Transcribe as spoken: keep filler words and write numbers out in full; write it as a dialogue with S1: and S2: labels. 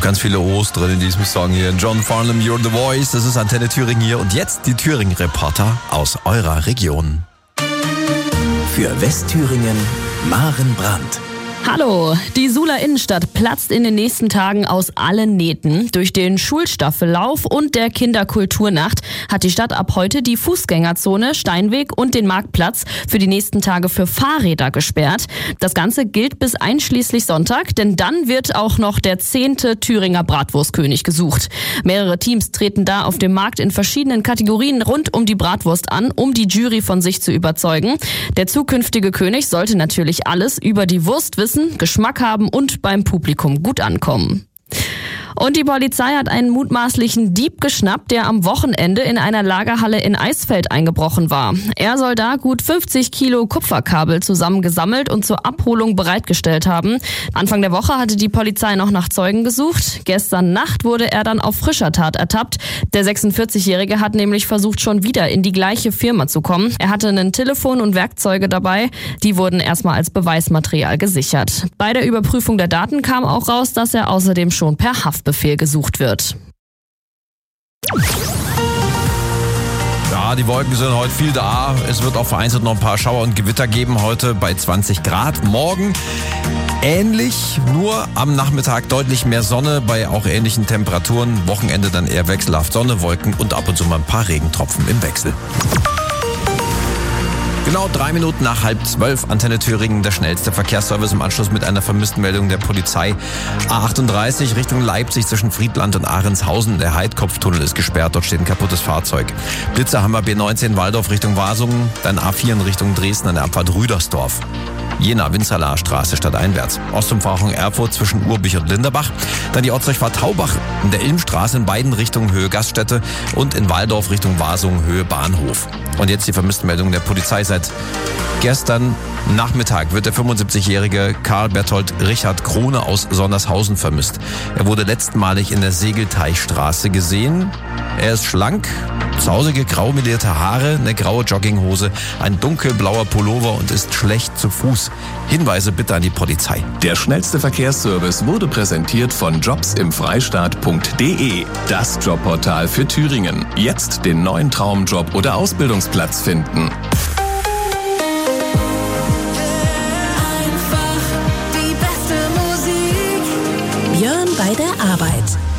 S1: ganz viele O's drin in diesem Song hier. John Farnham, You're the Voice. Das ist Antenne Thüringen hier. Und jetzt die Thüringen-Reporter aus eurer Region.
S2: Für Westthüringen, Maren Brandt.
S3: Hallo, die Suhler Innenstadt platzt in den nächsten Tagen aus allen Nähten. Durch den Schulstaffellauf und der Kinderkulturnacht hat die Stadt ab heute die Fußgängerzone, Steinweg und den Marktplatz für die nächsten Tage für Fahrräder gesperrt. Das Ganze gilt bis einschließlich Sonntag, denn dann wird auch noch der zehnte Thüringer Bratwurstkönig gesucht. Mehrere Teams treten da auf dem Markt in verschiedenen Kategorien rund um die Bratwurst an, um die Jury von sich zu überzeugen. Der zukünftige König sollte natürlich alles über die Wurst wissen, Geschmack haben und beim Publikum gut ankommen. Und die Polizei hat einen mutmaßlichen Dieb geschnappt, der am Wochenende in einer Lagerhalle in Eisfeld eingebrochen war. Er soll da gut fünfzig Kilo Kupferkabel zusammengesammelt und zur Abholung bereitgestellt haben. Anfang der Woche hatte die Polizei noch nach Zeugen gesucht. Gestern Nacht wurde er dann auf frischer Tat ertappt. Der sechsundvierzigjährige hat nämlich versucht, schon wieder in die gleiche Firma zu kommen. Er hatte ein Telefon und Werkzeuge dabei. Die wurden erstmal als Beweismaterial gesichert. Bei der Überprüfung der Daten kam auch raus, dass er außerdem schon per Haftbefehl gesucht wird.
S1: Ja, die Wolken sind heute viel da. Es wird auch vereinzelt noch ein paar Schauer und Gewitter geben. Heute bei zwanzig Grad. Morgen ähnlich, nur am Nachmittag deutlich mehr Sonne bei auch ähnlichen Temperaturen. Wochenende dann eher wechselhaft Sonne, Wolken und ab und zu mal ein paar Regentropfen im Wechsel. Genau drei Minuten nach halb zwölf, Antenne Thüringen, der schnellste Verkehrsservice im Anschluss mit einer vermissten Meldung der Polizei. A achtunddreißig Richtung Leipzig zwischen Friedland und Ahrенshausen. Der Heidkopftunnel ist gesperrt, dort steht ein kaputtes Fahrzeug. Blitzerhammer B neunzehn Waldorf Richtung Wasungen, dann A vier in Richtung Dresden an der Abfahrt Rüdersdorf. Jena, Winzerlaer Straße stadteinwärts. Ostumfahrung Erfurt zwischen Urbich und Linderbach. Dann die Ortsdurchfahrt Taubach in der Ilmstraße in beiden Richtungen Höhe Gaststätte und in Waldorf Richtung Wasungen Höhe Bahnhof. Und jetzt die vermissten Meldung der Polizei. Seit gestern Nachmittag wird der fünfundsiebzigjährige Karl Berthold Richard Krone aus Sondershausen vermisst. Er wurde letztmalig in der Segelteichstraße gesehen. Er ist schlank, zausige grau melierte Haare, eine graue Jogginghose, ein dunkelblauer Pullover und ist schlecht zu Fuß. Hinweise bitte an die Polizei.
S2: Der schnellste Verkehrsservice wurde präsentiert von jobs im freistaat punkt de. Das Jobportal für Thüringen. Jetzt den neuen Traumjob oder Ausbildungsplatz finden.
S4: Björn bei der Arbeit.